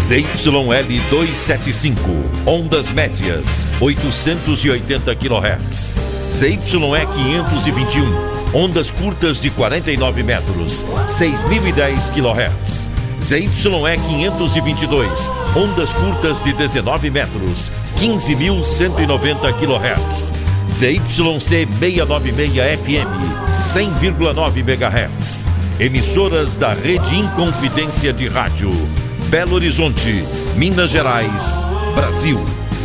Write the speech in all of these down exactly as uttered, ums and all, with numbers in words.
Z Y L duzentos e setenta e cinco, ondas médias, oitocentos e oitenta quilohertz. Z Y E quinhentos e vinte e um, ondas curtas de quarenta e nove metros, seis mil e dez quilohertz. Z Y E quinhentos e vinte e dois, ondas curtas de dezenove metros, quinze mil cento e noventa quilohertz. Z Y C seiscentos e noventa e seis F M, cem vírgula nove megahertz. Emissoras da Rede Inconfidência de Rádio. Belo Horizonte, Minas Gerais, Brasil.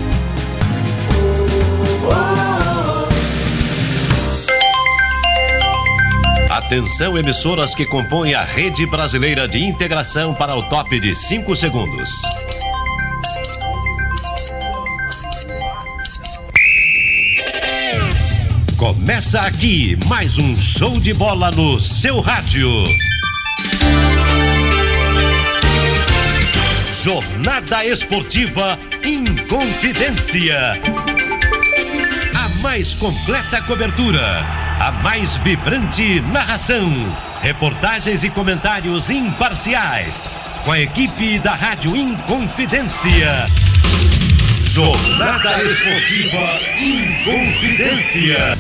Atenção, emissoras que compõem a Rede Brasileira de Integração para o top de cinco segundos. Começa aqui mais um show de bola no seu rádio. Jornada Esportiva Inconfidência. A mais completa cobertura, a mais vibrante narração, reportagens e comentários imparciais, com a equipe da Rádio Inconfidência. Jornada Esportiva Inconfidência.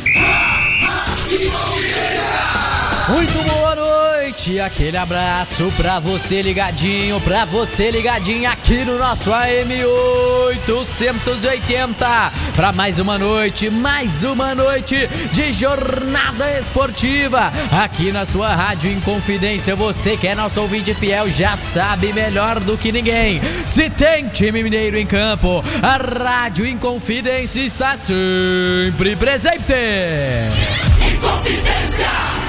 Muito boa noite, aquele abraço pra você ligadinho, pra você ligadinho aqui no nosso A M oitocentos e oitenta, pra mais uma noite, mais uma noite de jornada esportiva, aqui na sua Rádio Inconfidência. Você que é nosso ouvinte fiel já sabe melhor do que ninguém, se tem time mineiro em campo, a Rádio Inconfidência está sempre presente. Inconfidência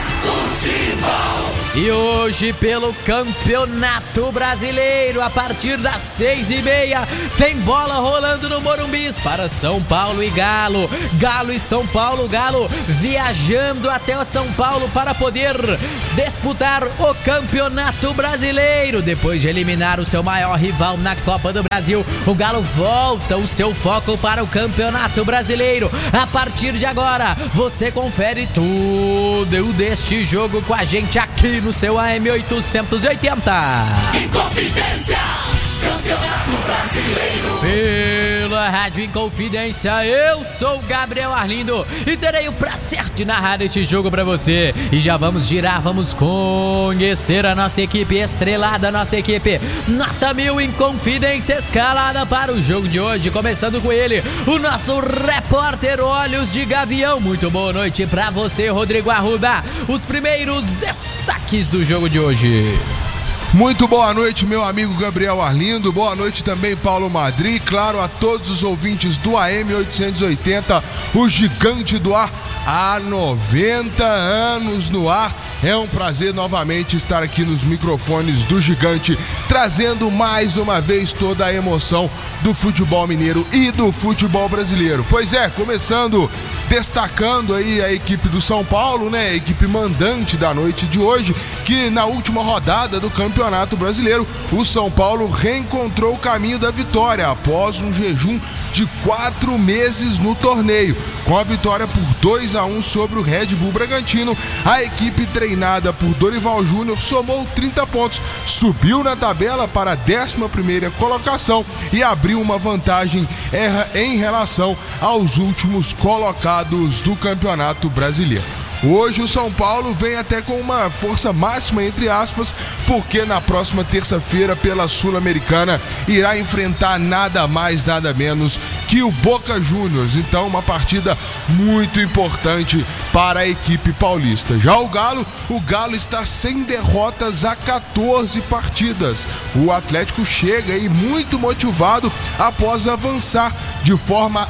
Futebol. E hoje, pelo Campeonato Brasileiro, a partir das seis e meia, tem bola rolando no Morumbi para São Paulo e Galo. Galo e São Paulo, Galo viajando até o São Paulo para poder disputar o Campeonato Brasileiro. Depois de eliminar o seu maior rival na Copa do Brasil, o Galo volta o seu foco para o Campeonato Brasileiro. A partir de agora, você confere tudo deste jogo com a gente aqui no seu A M oitocentos e oitenta. Inconfidência, Campeonato Brasileiro. Pela Rádio Inconfidência, eu sou Gabriel Arlindo e terei o prazer de narrar este jogo pra você. E já vamos girar, vamos conhecer a nossa equipe estrelada, a nossa equipe nota mil Inconfidência escalada para o jogo de hoje. Começando com ele, o nosso repórter Olhos de Gavião. Muito boa noite pra você, Rodrigo Arruda. Os primeiros destaques do jogo de hoje. Muito boa noite, meu amigo Gabriel Arlindo. Boa noite também, Paulo Madri. Claro, a todos os ouvintes do A M oitocentos e oitenta, o gigante do ar, há noventa anos no ar. É um prazer novamente estar aqui nos microfones do gigante, trazendo mais uma vez toda a emoção do futebol mineiro e do futebol brasileiro. Pois é, começando destacando aí a equipe do São Paulo, né? A equipe mandante da noite de hoje, que na última rodada do Campeonato Brasileiro, o São Paulo reencontrou o caminho da vitória após um jejum de quatro meses no torneio. Com a vitória por dois a um sobre o Red Bull Bragantino, a equipe treinada por Dorival Júnior somou trinta pontos, subiu na tabela para a décima primeira colocação e abriu uma vantagem em relação aos últimos colocados do Campeonato Brasileiro. Hoje o São Paulo vem até com uma força máxima, entre aspas, porque na próxima terça-feira, pela Sul-Americana, irá enfrentar nada mais, nada menos que o Boca Juniors. Então, uma partida muito importante para a equipe paulista. Já o Galo, o Galo está sem derrotas há quatorze partidas. O Atlético chega aí muito motivado após avançar de forma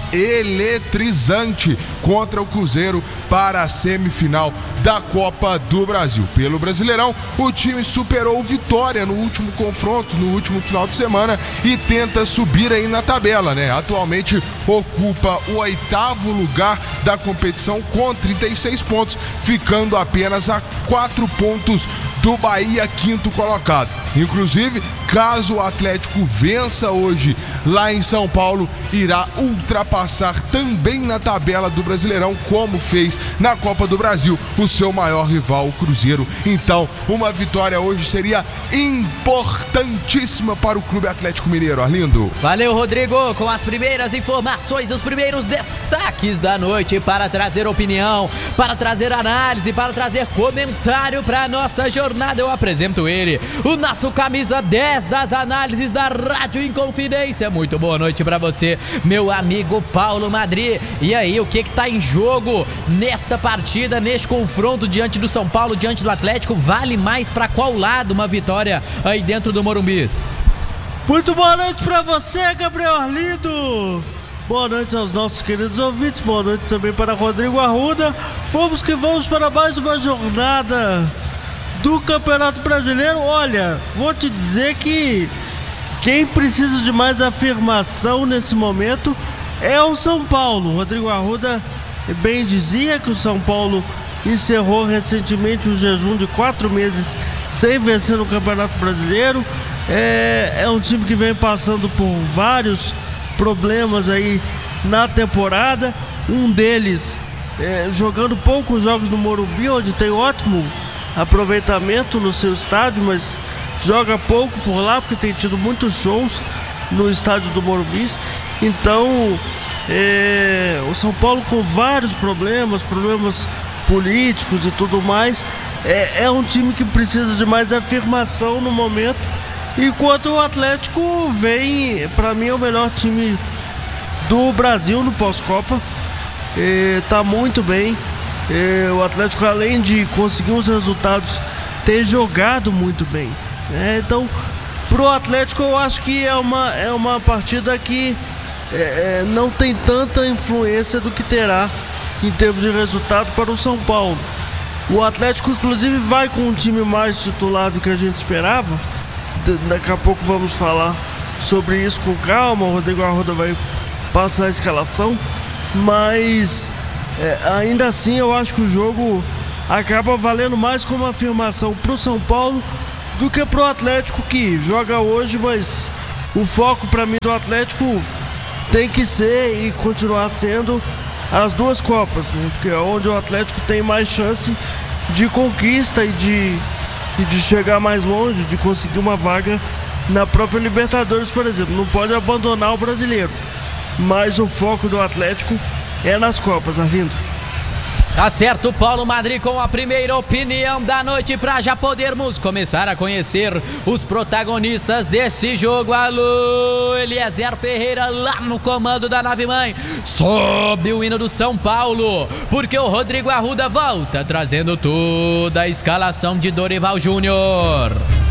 eletrizante contra o Cruzeiro para a semifinal da Copa do Brasil. Pelo Brasileirão, o time superou o Vitória no último confronto, no último final de semana, e tenta subir aí na tabela, né? Atualmente ocupa o oitavo lugar da competição com trinta e seis pontos, ficando apenas a quatro pontos do Bahia, quinto colocado. Inclusive, caso o Atlético vença hoje lá em São Paulo, irá ultrapassar também na tabela do Brasileirão, como fez na Copa do Brasil, o seu maior rival, o Cruzeiro. Então, uma vitória hoje seria importantíssima para o Clube Atlético Mineiro, Arlindo. Valeu, Rodrigo, com as primeiras informações, os primeiros destaques da noite para trazer opinião, para trazer análise, para trazer comentário para a nossa jornada. Eu apresento ele, o nosso camisa dez das análises da Rádio Inconfidência. Muito boa noite para você, meu amigo Paulo Madri. E aí, o que que tá em jogo nesta partida, neste confronto diante do São Paulo, diante do Atlético? Vale mais para qual lado uma vitória aí dentro do Morumbis? Muito boa noite para você, Gabriel Arlindo. Boa noite aos nossos queridos ouvintes. Boa noite também para Rodrigo Arruda. Vamos que vamos para mais uma jornada do Campeonato Brasileiro. Olha, vou te dizer que quem precisa de mais afirmação nesse momento é o São Paulo. Rodrigo Arruda bem dizia que o São Paulo encerrou recentemente um jejum de quatro meses sem vencer no Campeonato Brasileiro. É, é um time que vem passando por vários problemas aí na temporada. Um deles é, jogando poucos jogos no Morumbi, onde tem ótimo aproveitamento no seu estádio, mas joga pouco por lá porque tem tido muitos shows no estádio do Morumbi. Então é, o São Paulo com vários problemas, problemas políticos e tudo mais, é, é um time que precisa de mais afirmação no momento, enquanto o Atlético vem, para mim, é o melhor time do Brasil no pós-Copa. É, tá muito bem. É, o Atlético, além de conseguir os resultados, tem jogado muito bem. É, então, pro Atlético, eu acho que é uma, é uma partida que é, não tem tanta influência do que terá em termos de resultado para o São Paulo. O Atlético, inclusive, vai com um time mais titular do que a gente esperava. Daqui a pouco vamos falar sobre isso com calma. O Rodrigo Arruda vai passar a escalação, mas é, ainda assim eu acho que o jogo acaba valendo mais como afirmação para o São Paulo do que para o Atlético, que joga hoje, mas o foco para mim do Atlético tem que ser e continuar sendo as duas Copas, né? Porque é onde o Atlético tem mais chance de conquista e de, e de chegar mais longe, de conseguir uma vaga na própria Libertadores, por exemplo. Não pode abandonar o brasileiro, mas o foco do Atlético é nas Copas, Arlindo. Tá certo, Paulo Madri, com a primeira opinião da noite, para já podermos começar a conhecer os protagonistas desse jogo. Alô, Eliezer Ferreira, lá no comando da nave mãe, sob o hino do São Paulo, porque o Rodrigo Arruda volta trazendo toda a escalação de Dorival Júnior.